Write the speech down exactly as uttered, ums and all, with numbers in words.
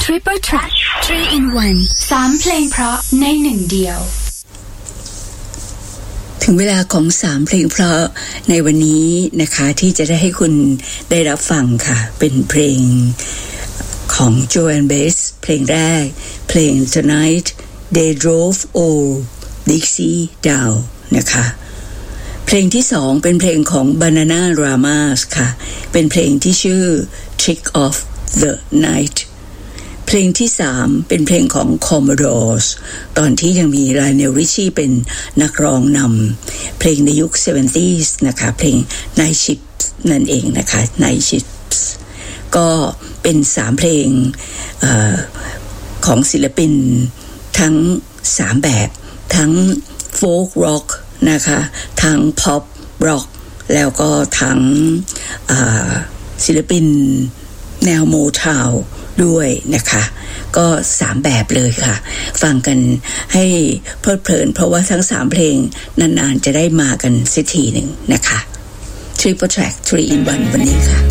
Triple Track ทรี in วัน สามเพลงเพราะในหนึ่งเดียวถึงเวลาของสามเพลงเพราะในวันนี้นะคะที่จะได้ให้คุณได้รับฟังค่ะเป็นเพลงของ Joan Baez เพลงแรกเพลง Tonight They Drove Old Dixie Down นะคะเพลงที่สองเป็นเพลงของ Bananarama ค่ะเป็นเพลงที่ชื่อ Trick of the Night เพลงที่สามเป็นเพลงของ Commodores ตอนที่ยังมี Lionel Richie เป็นนักร้องนำเพลงในยุค เซเวนตี้ส์ นะคะเพลง Night Ships นั่นเองนะคะ Night Ships ก็เป็นสามเพลงเอ่อของศิลปินทั้งสามแบบทั้ง Folk Rock นะคะทั้ง Pop Rock แล้วก็ทั้งศิลปินแนวโมทาวน์ด้วยนะคะก็สามแบบเลยค่ะฟังกันให้เพลิดเพลินเพราะว่าทั้งสามเพลงนานๆจะได้มากันสักทีหนึ่งนะคะ Triple Track ทรี in วันวันนี้ค่ะ